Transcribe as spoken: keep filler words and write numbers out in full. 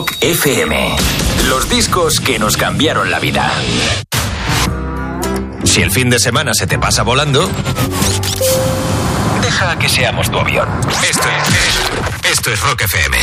Rock F M. Los discos que nos cambiaron la vida. Si el fin de semana se te pasa volando, deja que seamos tu avión. Esto es, esto es Rock F M.